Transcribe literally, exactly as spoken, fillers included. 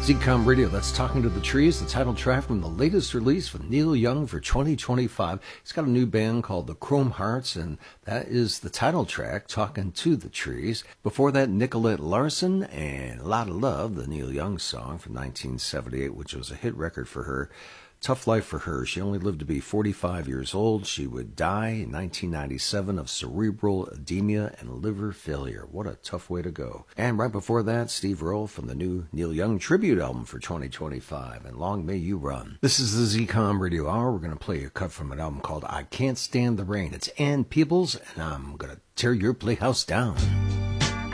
Z COM Radio, that's Talking to the Trees, the title track from the latest release from Neil Young for twenty twenty-five. He's got a new band called the Chrome Hearts, and that is the title track, Talking to the Trees. Before that, Nicolette Larson and A Lot of Love, the Neil Young song from nineteen seventy-eight, which was a hit record for her. Tough life for her. She only lived to be forty-five years old. She would die in nineteen ninety-seven of cerebral edema and liver failure. What a tough way to go. And right before that, Steve Earle from the new Neil Young tribute album for twenty twenty-five, and Long May You Run. This is the Z COM Radio Hour. We're going to play a cut from an album called I Can't Stand the Rain. It's Ann Peebles, and I'm going to tear your playhouse down.